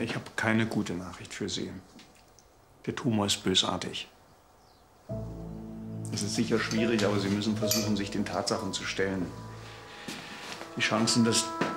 Ich habe keine gute Nachricht für Sie. Der Tumor ist bösartig. Es ist sicher schwierig, aber Sie müssen versuchen, sich den Tatsachen zu stellen. Die Chancen, dass